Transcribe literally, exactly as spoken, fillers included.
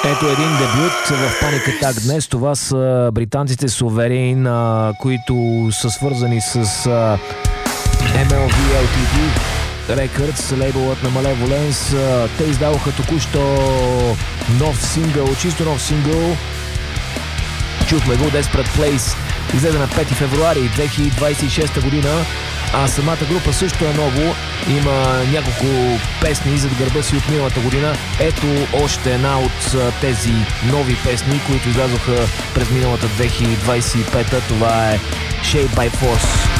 Ето един дебют в Panic Attack днес. Това са британците Sovereign, които са свързани с Ем Ел Ви Ел Ти Ди Records, лейбълът на Malevolence. Те издаваха току-що нов сингъл, чисто нов сингъл. Чухме го, Desperate Place. Излезе на пети февруари две хиляди двадесет и шеста година. А самата група също е ново. Има няколко песни зад гърба си от миналата година. Ето още една от тези нови песни, които излязоха през миналата две хиляди двадесет и пета. Това е Shape by Force.